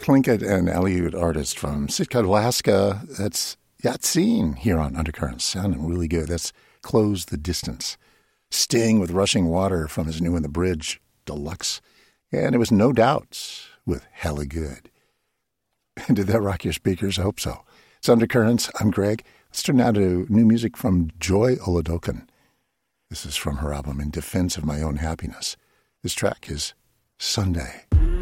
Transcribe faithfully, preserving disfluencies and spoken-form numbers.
Tlingit and Aleut artist from Sitka, Alaska. That's Yatseen here on Undercurrents. Sounding really good. That's Close the Distance. Sting with Rushing Water from his new In the Bridge Deluxe. And it was No Doubts with Hella Good. Did that rock your speakers? I hope so. It's Undercurrents. I'm Greg. Let's turn now to new music from Joy Oladokan. This is from her album In Defense of My Own Happiness. This track is Sunday.